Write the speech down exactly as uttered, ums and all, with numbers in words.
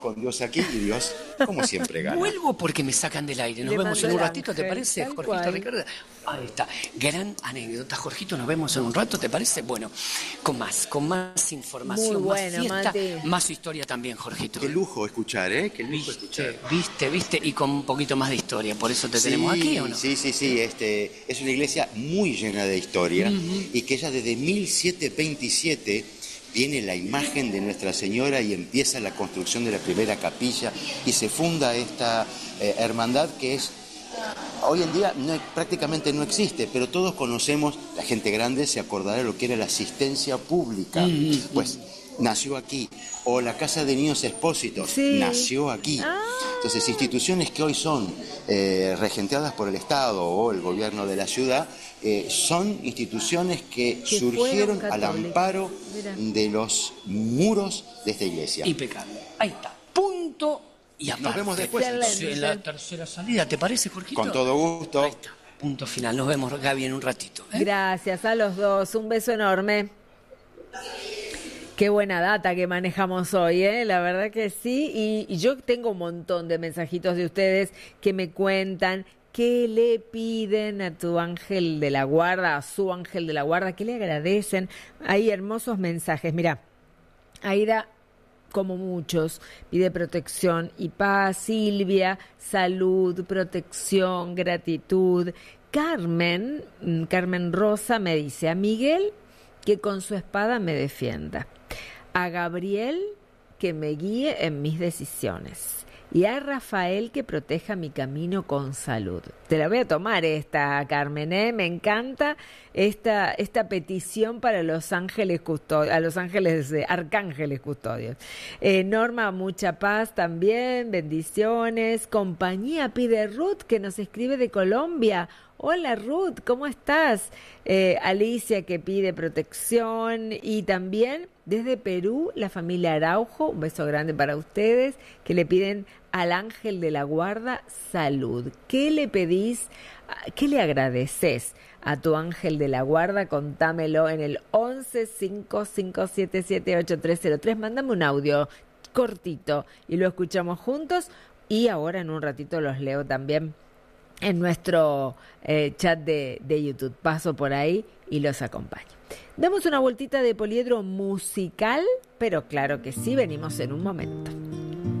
con Dios aquí y Dios, como siempre, gana. Vuelvo porque me sacan del aire. Nos Le vemos mandó en un el ratito, ¿te ángel, parece, tal Jorgito cual. Ricardo? Ahí está. Gran anécdota, Jorgito. Nos vemos en un rato, ¿te parece? Bueno, con más, con más información, Muy bueno, más fiesta, Mati. más historia también, Jorgito. Qué lujo escuchar, ¿eh? Qué lujo Viste, escuchar. viste, viste, y con un poquito más de historia. Por eso te Sí, tenemos aquí, ¿o no? Sí, sí, sí. Este, es una iglesia muy llena de historia Uh-huh. y que ya desde mil setecientos veintisiete viene la imagen de Nuestra Señora y empieza la construcción de la primera capilla y se funda esta eh, hermandad que es, hoy en día no, prácticamente no existe, pero todos conocemos, la gente grande se acordará de lo que era la asistencia pública, Uh-huh. pues nació aquí, o la Casa de Niños Expósitos, Sí. nació aquí. Ah. Entonces, instituciones que hoy son eh, regenteadas por el Estado o el gobierno de la ciudad, eh, son instituciones que, Que surgieron fueron al católicas. amparo Mirá. de los muros de esta iglesia. Impecable. Ahí está. Punto y aparte. Nos vemos después, entonces. En la tercera salida, ¿te parece, Jorgito? Con todo gusto. Ahí está. Punto final. Nos vemos, Gaby, en un ratito. ¿eh? Gracias a los dos, un beso enorme. Qué buena data que manejamos hoy, ¿eh? La verdad que sí. Y, y yo tengo un montón de mensajitos de ustedes que me cuentan qué le piden a tu ángel de la guarda, a su ángel de la guarda, qué le agradecen. Hay hermosos mensajes. Mira, Aida, como muchos, pide protección y paz. Silvia, salud, protección, gratitud. Carmen, mm, Carmen Rosa me dice, a Miguel que con su espada me defienda, a Gabriel que me guíe en mis decisiones y a Rafael que proteja mi camino con salud. Te la voy a tomar esta, Carmen, ¿eh? Me encanta esta, esta petición para los ángeles custodios, a los ángeles de arcángeles custodios. Eh, Norma, mucha paz también, bendiciones. Compañía pide Ruth, que nos escribe de Colombia. Hola Ruth, ¿cómo estás? Eh, Alicia que pide protección y también desde Perú la familia Araujo, un beso grande para ustedes, que le piden al ángel de la guarda salud. ¿Qué le pedís? ¿Qué le agradeces a tu ángel de la guarda? Contámelo en el once cinco cinco siete siete ocho tres cero tres. Mándame un audio cortito y lo escuchamos juntos y ahora en un ratito los leo también en nuestro eh, chat de, de YouTube. Paso por ahí y los acompaño. Damos una vueltita de poliedro musical, pero claro que sí, venimos en un momento.